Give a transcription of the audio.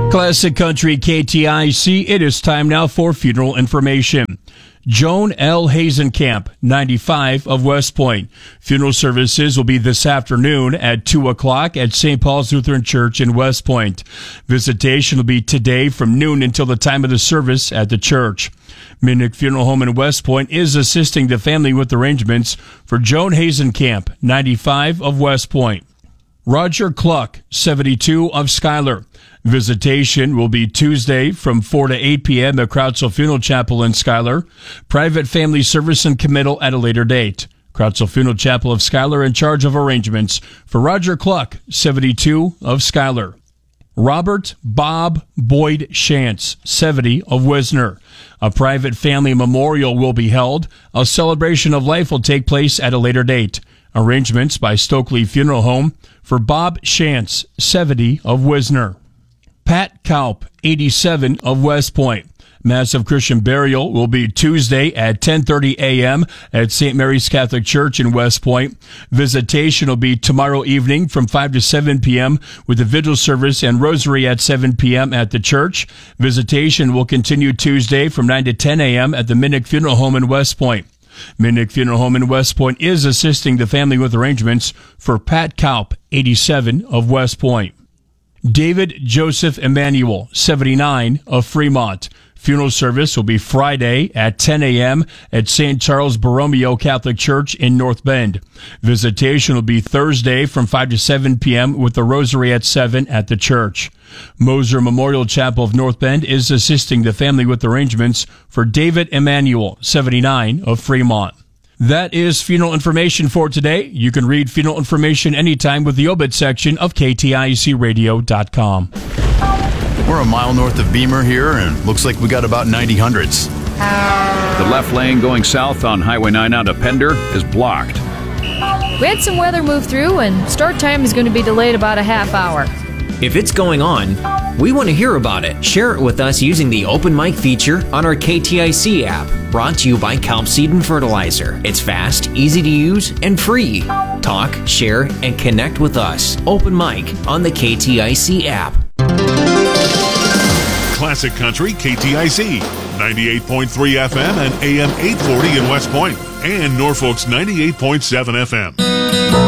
Classic Country KTIC, it is time now for funeral information. Joan L. Hazenkamp, 95, of West Point. Funeral services will be this afternoon at 2 o'clock at St. Paul's Lutheran Church in West Point. Visitation will be today from noon until the time of the service at the church. Minnick Funeral Home in West Point is assisting the family with arrangements for Joan Hazenkamp, 95, of West Point. Roger Cluck, 72, of Schuyler. Visitation will be Tuesday from 4 to 8 p.m. at Krautzel Funeral Chapel in Schuyler. Private family service and committal at a later date. Krautzel Funeral Chapel of Schuyler in charge of arrangements for Roger Cluck, 72, of Schuyler. Robert Bob Boyd Shantz, 70, of Wisner. A private family memorial will be held. A celebration of life will take place at a later date. Arrangements by Stokely Funeral Home for Bob Shantz, 70, of Wisner. Pat Kaup, 87, of West Point. Mass of Christian burial will be Tuesday at 10:30 a.m. at St. Mary's Catholic Church in West Point. Visitation will be tomorrow evening from 5 to 7 p.m. with a vigil service and rosary at 7 p.m. at the church. Visitation will continue Tuesday from 9 to 10 a.m. at the Minnick Funeral Home in West Point. Minnick Funeral Home in West Point is assisting the family with arrangements for Pat Kaup, 87, of West Point. David Joseph Emanuel, 79, of Fremont. Funeral service will be Friday at 10 a.m. at St. Charles Borromeo Catholic Church in North Bend. Visitation will be Thursday from 5 to 7 p.m. with the rosary at 7 at the church. Moser Memorial Chapel of North Bend is assisting the family with arrangements for David Emanuel, 79, of Fremont. That is funeral information for today. You can read funeral information anytime with the obit section of KTICradio.com. We're a mile north of Beamer here, and looks like we got about 90 hundredths. The left lane going south on Highway 9 out of Pender is blocked. We had some weather move through, and start time is going to be delayed about a half hour. If it's going on, we want to hear about it. Share it with us using the Open Mic feature on our KTIC app. Brought to you by Kelp Seed and Fertilizer. It's fast, easy to use, and free. Talk, share, and connect with us. Open Mic on the KTIC app. Classic Country KTIC, 98.3 FM and AM 840 in West Point, and Norfolk's 98.7 FM.